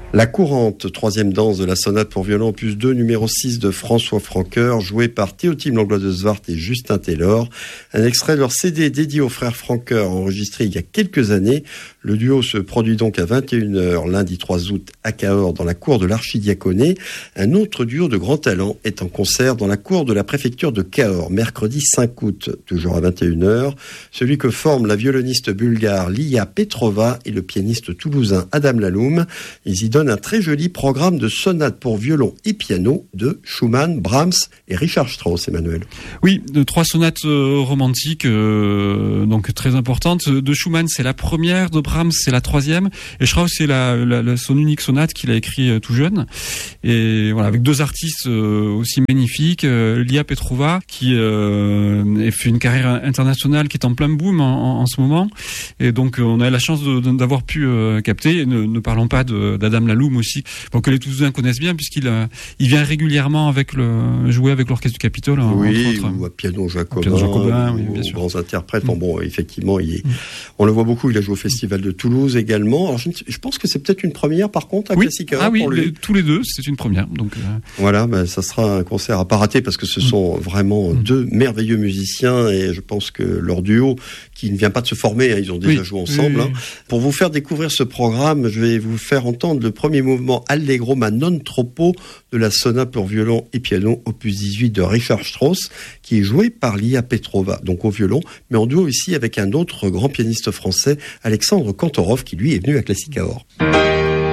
La courante, troisième danse de la sonate pour violon opus 2, numéro 6 de François Francoeur, joué par Théotime Langlois de Zwart et Justin Taylor. Un extrait de leur CD dédié aux frères Francoeur, enregistré il y a quelques années. Le duo se produit donc à 21h, lundi 3 août, à Cahors, dans la cour de l'Archidiaconé. Un autre duo de grand talent est en concert dans la cour de la préfecture de Cahors, mercredi 5 août, toujours à 21h. Celui que forment la violoniste bulgare Lia Petrova et le pianiste toulousain Adam Laloum. Ils y donnent un très joli programme de sonates pour violon et piano de Schumann, Brahms et Richard Strauss, Emmanuel. Oui, 3 sonates romantiques, donc très importantes. De Schumann, c'est la première, de Brahms, c'est la 3e, et Strauss, c'est son unique sonate qu'il a écrit tout jeune. Et voilà, avec 2 artistes aussi magnifiques, Lia Petrova, qui fait une carrière internationale, qui est en plein boom en ce moment. Et donc, on a la chance d'avoir pu capter. Ne parlons pas d'Adam Laloum aussi, que les Toulousains connaissent bien, puisqu'il vient régulièrement jouer avec l'Orchestre du Capitole. Oui, ou à Piano Jacobin, oui, bien sûr. Grands interprètes. Bon, effectivement, on le voit beaucoup, il a joué au Festival de Toulouse également. Alors, je pense que c'est peut-être une première, par contre, à Classica. Oui, pour lui. Tous les deux, c'est une première. Donc, Voilà, ça sera un concert à pas rater, parce que ce sont vraiment 2 merveilleux musiciens, et je pense que leur duo, qui ne vient pas de se former, ils ont déjà joué ensemble. Oui. Pour vous faire découvrir ce programme, je vais vous faire entendre le premier mouvement Allegro ma non troppo de la sonate pour violon et piano opus 18 de Richard Strauss, qui est joué par Lia Petrova, donc au violon, mais en duo ici avec un autre grand pianiste français, Alexandre Kantorov, qui lui est venu à Classic Cahors.